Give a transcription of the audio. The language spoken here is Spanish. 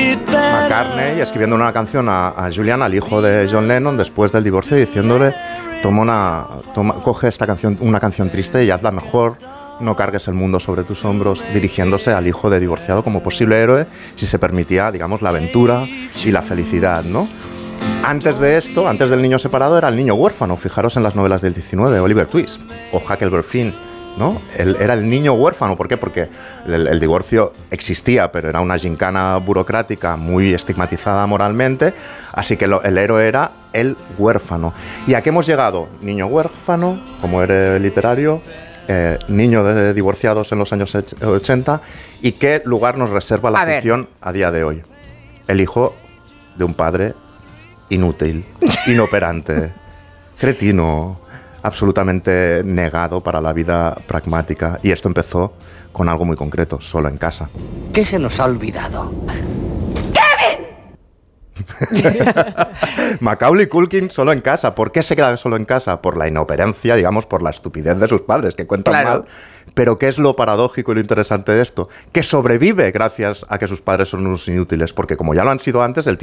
McCartney escribiendo una canción a Julian, al hijo de John Lennon, después del divorcio, diciéndole: coge esta canción, una canción triste, y hazla mejor, no cargues el mundo sobre tus hombros, dirigiéndose al hijo de divorciado como posible héroe, si se permitía, digamos, la aventura y la felicidad, ¿no? Antes de esto, antes del niño separado, era el niño huérfano. Fijaros en las novelas del 19, Oliver Twist o Huckleberry Finn, ¿no? Él era el niño huérfano. ¿Por qué? Porque el divorcio existía, pero era una gincana burocrática muy estigmatizada moralmente, así que el héroe era el huérfano. ¿Y a qué hemos llegado? Niño huérfano, como héroe literario, niño de divorciados en los años 80, ¿y qué lugar nos reserva la ficción a día de hoy? El hijo de un padre inútil, inoperante, cretino, absolutamente negado para la vida pragmática. Y esto empezó con algo muy concreto: Solo en casa. ¿Qué se nos ha olvidado? Macaulay Culkin solo en casa. ¿Por qué se queda solo en casa? Por la inoperancia, digamos, por la estupidez de sus padres, que cuentan mal. Pero ¿qué es lo paradójico y lo interesante de esto? Que sobrevive gracias a que sus padres son unos inútiles, porque como ya lo han sido antes, el